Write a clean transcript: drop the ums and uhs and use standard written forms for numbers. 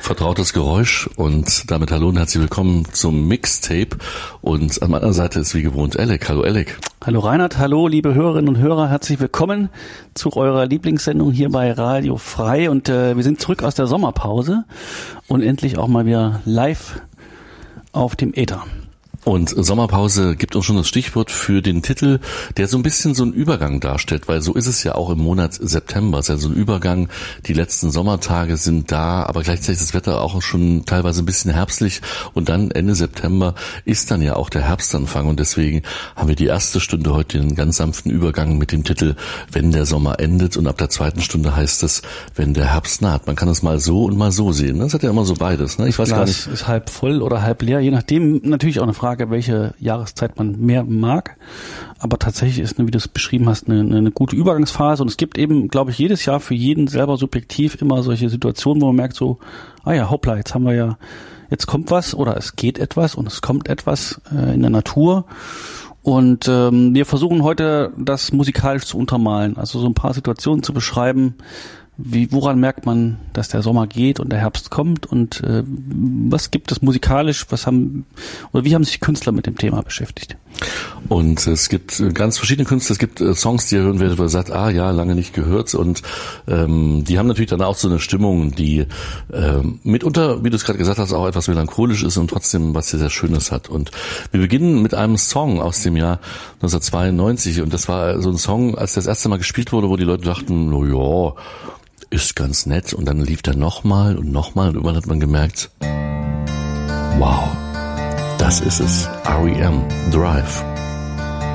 Vertrautes Geräusch und damit hallo und herzlich willkommen zum Mixtape. Und an meiner Seite ist wie gewohnt Alec. Hallo Alec. Hallo Reinhard, hallo liebe Hörerinnen und Hörer, herzlich willkommen zu eurer Lieblingssendung hier bei Radio Frei. Und wir sind zurück aus der Sommerpause und endlich auch mal wieder live auf dem Äther. Und Sommerpause gibt uns schon das Stichwort für den Titel, der so ein bisschen so einen Übergang darstellt, weil so ist es ja auch im Monat September. Es ist ja so ein Übergang, die letzten Sommertage sind da, aber gleichzeitig ist das Wetter auch schon teilweise ein bisschen herbstlich und dann Ende September ist dann ja auch der Herbstanfang und deswegen haben wir die erste Stunde heute den ganz sanften Übergang mit dem Titel Wenn der Sommer endet und ab der zweiten Stunde heißt es Wenn der Herbst naht. Man kann es mal so und mal so sehen. Das hat ja immer so beides. Ich weiß gar nicht. Ist halb voll oder halb leer, je nachdem natürlich auch eine Frage, welche Jahreszeit man mehr mag. Aber tatsächlich ist, wie du es beschrieben hast, eine gute Übergangsphase. Und es gibt eben, glaube ich, jedes Jahr für jeden selber subjektiv immer solche Situationen, wo man merkt so, hoppla, jetzt kommt was oder es geht etwas und es kommt etwas in der Natur. Und wir versuchen heute, das musikalisch zu untermalen. Also so ein paar Situationen zu beschreiben, woran merkt man, dass der Sommer geht und der Herbst kommt und was gibt es musikalisch, wie haben sich die Künstler mit dem Thema beschäftigt? Und es gibt ganz verschiedene Künstler, es gibt Songs, die ihr hören werdet, wo ihr sagt, lange nicht gehört und die haben natürlich dann auch so eine Stimmung, die mitunter, wie du es gerade gesagt hast, auch etwas melancholisch ist und trotzdem was sehr, sehr Schönes hat. Und wir beginnen mit einem Song aus dem Jahr 1992 und das war so ein Song, als das erste Mal gespielt wurde, wo die Leute dachten, ist ganz nett und dann lief der nochmal und irgendwann hat man gemerkt, wow, das ist es, R.E.M. Drive.